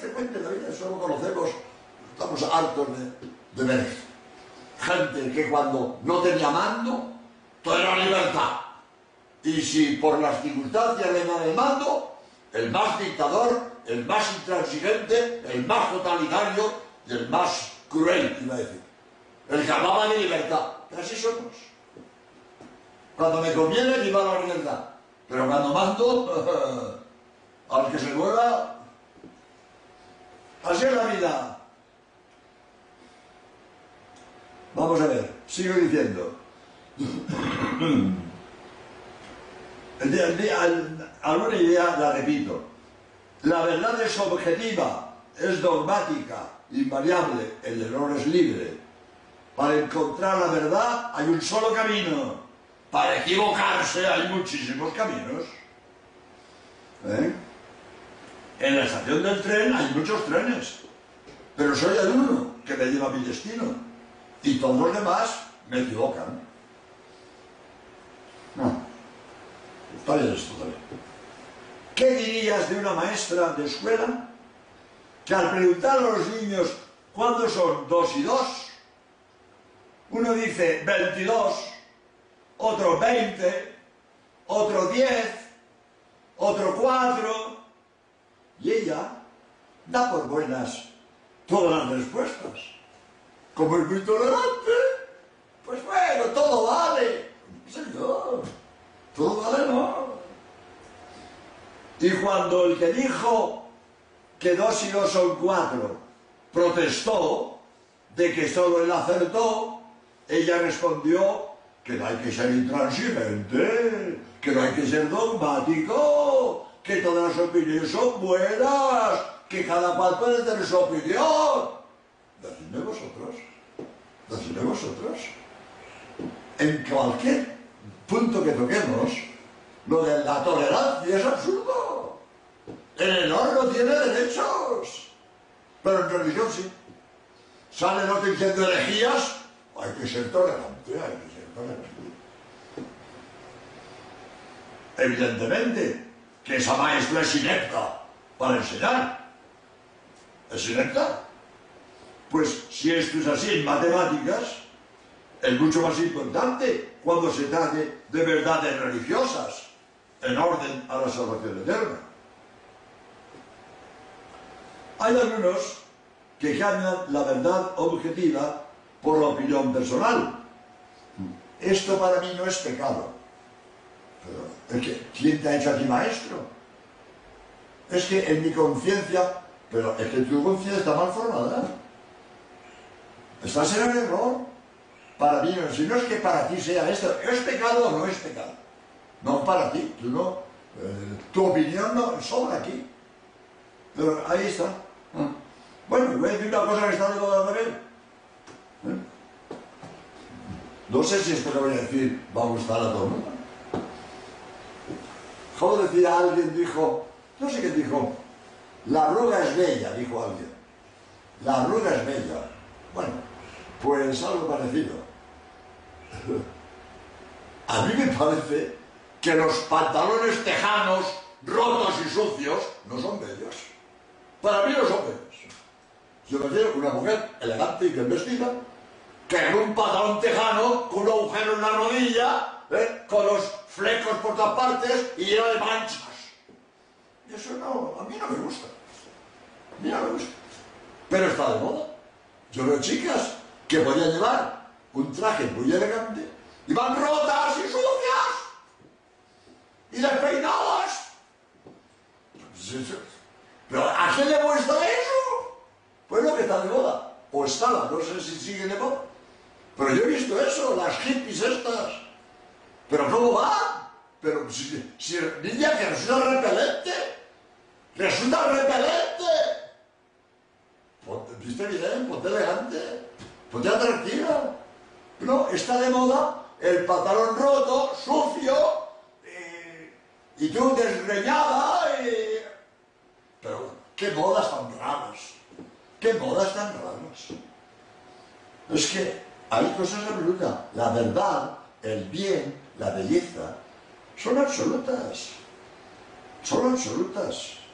frecuente en la vida, eso lo conocemos, estamos hartos de ver gente que cuando no tenía mando, todo era libertad. Y si por las circunstancias le dan el mando, el más dictador, el más intransigente, el más totalitario y el más cruel, iba a decir. El que hablaba de libertad. Así somos. Cuando me conviene, viva la libertad. Pero cuando mando, al que se mueva, así es la vida. Vamos a ver, sigo diciendo. Alguna idea la repito. La verdad es objetiva, es dogmática, invariable, el error es libre. Para encontrar la verdad hay un solo camino. Para equivocarse hay muchísimos caminos. En la estación del tren hay muchos trenes, pero soy el uno que me lleva a mi destino. Y todos los demás me equivocan. No. Está bien esto también. ¿Qué dirías de una maestra de escuela que al preguntar a los niños cuándo son 2 y 2, uno dice 22, otro 20, otro 10, otro 4, y ella da por buenas todas las respuestas? Como es muy tolerante, pues bueno, todo vale. Señor, todo vale, ¿no? Y cuando el que dijo que 2 y 2 son 4 protestó de que solo él acertó, ella respondió que no hay que ser intransigente, que no hay que ser dogmático, que todas las opiniones son buenas, que cada cual puede tener su opinión. Decidme vosotros. Decidme vosotros. En cualquier punto que toquemos, lo de la tolerancia es absurdo. El error no tiene derechos. Pero en religión sí. Sale el otro diciendo herejías, hay que ser tolerante, hay que ser tolerante. Evidentemente que esa maestra es inepta para enseñar. ¿Es inepta? Pues si esto es así en matemáticas, es mucho más importante cuando se trate de verdades religiosas, en orden a la salvación eterna. Hay algunos que cambian la verdad objetiva por la opinión personal. Esto para mí no es pecado. Pero es que, ¿quién te ha hecho a ti maestro? Es que en mi conciencia, pero es que tu conciencia está mal formada. Estás en el error. Para mí, si no es que para ti sea esto, ¿es pecado o no es pecado? No para ti, tú no. Tu opinión no sobra aquí. Pero ahí está. Bueno, voy a decir una cosa que está de moda también. No sé si esto que voy a decir va a gustar a todo el mundo. Como decía alguien, dijo, no sé qué dijo, la arruga es bella, dijo alguien. La arruga es bella. Bueno, pues algo parecido. A mí me parece que los pantalones tejanos, rotos y sucios, no son bellos. Para mí no son bellos. Yo prefiero que una mujer elegante y bien vestida, que en un pantalón tejano, con un agujero en la rodilla, con los flecos por todas partes y lleno de manchas. Y eso no, a mí no me gusta. A mí no me gusta. Pero está de moda. Yo veo chicas que podían llevar un traje muy elegante y van rotas y sucias y despeinadas. Pero ¿a quién le muestra eso? Pues lo que está de moda. O estaba, no sé si sigue de moda. Pero yo he visto eso, las hippies estas. ¿Pero cómo van? Pero si niña, que resulta repelente. ¡Resulta repelente! Viste bien, ponte elegante, ponte atractiva. No, está de moda el pantalón roto, sucio, y tú desgreñada, Pero, ¿qué modas tan raras? ¿Qué modas tan raras? Es que hay cosas absolutas. La verdad, el bien, la belleza, son absolutas. Son absolutas.